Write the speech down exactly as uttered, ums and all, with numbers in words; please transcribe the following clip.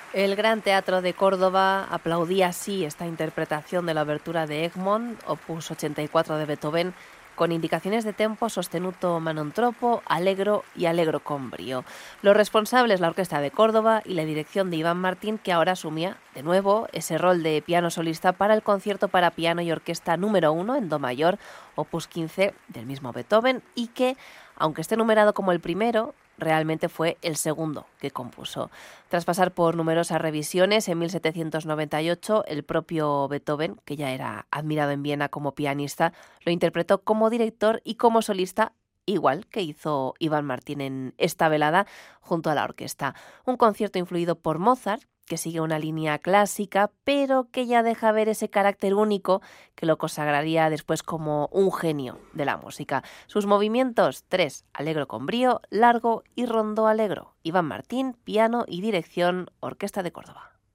El Gran Teatro de Córdoba aplaudía así esta interpretación de la obertura de Egmont, opus ochenta y cuatro de Beethoven, con indicaciones de tempo sostenuto ma non troppo, allegro y allegro con brío. Los responsables, la Orquesta de Córdoba y la dirección de Iván Martín, que ahora asumía de nuevo ese rol de piano solista para el concierto para piano y orquesta número uno en do mayor, opus quince del mismo Beethoven, y que, aunque esté numerado como el primero, realmente fue el segundo que compuso. Tras pasar por numerosas revisiones, en mil setecientos noventa y ocho el propio Beethoven, que ya era admirado en Viena como pianista, lo interpretó como director y como solista, igual que hizo Iván Martín en esta velada junto a la orquesta. Un concierto influido por Mozart, que sigue una línea clásica, pero que ya deja ver ese carácter único que lo consagraría después como un genio de la música. Sus movimientos, tres, allegro con brío, largo y rondó allegro. Iván Martín, piano y dirección, Orquesta de Córdoba.